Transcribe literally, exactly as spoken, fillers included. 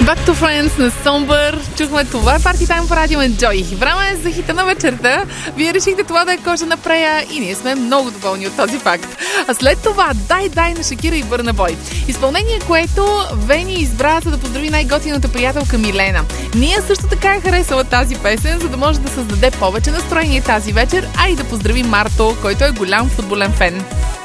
Back to Friends на Somber. Чухме това е Party Time в Радио Enjoy. Време е за хита на вечерта. Вие решихте това да е Кожа на Прея и ние сме много доволни от този факт. А след това Дай Дай на Шакира и Бърна Бой. Изпълнение, което Вени избра, за да поздрави най-готината приятелка Милена. Ние също така е харесала тази песен, за да може да създаде повече настроение тази вечер, а и да поздрави Марто, който е голям футболен фен.